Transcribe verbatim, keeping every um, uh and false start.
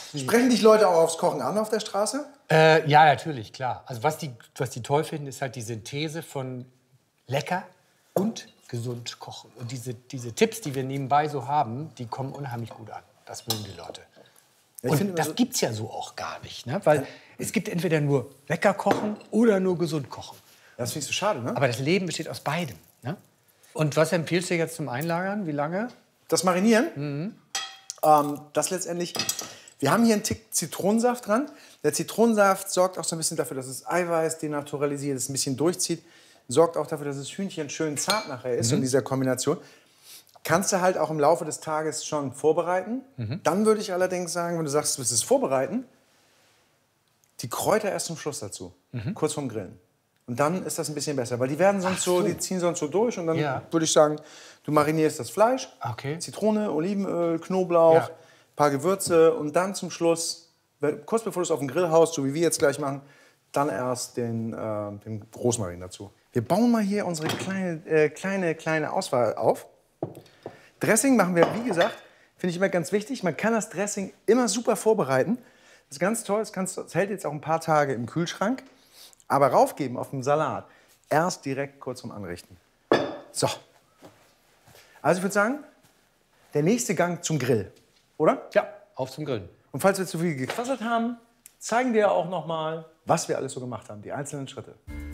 Sprechen dich Leute auch aufs Kochen an auf der Straße? Äh, ja, natürlich, klar. Also was die, was die toll finden, ist halt die Synthese von lecker und gesund kochen. Und diese, diese Tipps, die wir nebenbei so haben, die kommen unheimlich gut an. Das mögen die Leute. Ja, ich und finde, das so gibt es ja so auch gar nicht. Ne? Weil es gibt entweder nur lecker kochen oder nur gesund kochen. das finde ich so schade, ne? Aber das Leben besteht aus beidem. Ne? Und was empfiehlst du jetzt zum Einlagern? Wie lange? Das Marinieren, mhm. ähm, das letztendlich... Wir haben hier einen Tick Zitronensaft dran. Der Zitronensaft sorgt auch so ein bisschen dafür, dass das Eiweiß denaturalisiert, es ein bisschen durchzieht. Sorgt auch dafür, dass das Hühnchen schön zart nachher ist, mhm. in dieser Kombination. Kannst du halt auch im Laufe des Tages schon vorbereiten. Mhm. Dann würde ich allerdings sagen, wenn du sagst, du willst es vorbereiten, die Kräuter erst zum Schluss dazu, mhm. kurz vorm Grillen. Und dann ist das ein bisschen besser, weil die werden sonst so. so, die ziehen sonst so durch. Und dann ja. würde ich sagen, du marinierst das Fleisch, okay. Zitrone, Olivenöl, Knoblauch, ja. paar Gewürze und dann zum Schluss, kurz bevor du es auf den Grill haust, so wie wir jetzt gleich machen, dann erst den, äh, den Rosmarin dazu. Wir bauen mal hier unsere kleine, äh, kleine, kleine Auswahl auf. Dressing machen wir, wie gesagt, finde ich immer ganz wichtig. Man kann das Dressing immer super vorbereiten. Das ist ganz toll, das, kannst, das hält jetzt auch ein paar Tage im Kühlschrank. Aber raufgeben auf den Salat, erst direkt kurz zum Anrichten. So. Also ich würde sagen, der nächste Gang zum Grill. Oder? Ja, auf zum Grillen. Und falls wir zu viel gequasselt haben, zeigen wir auch noch mal, was wir alles so gemacht haben, die einzelnen Schritte.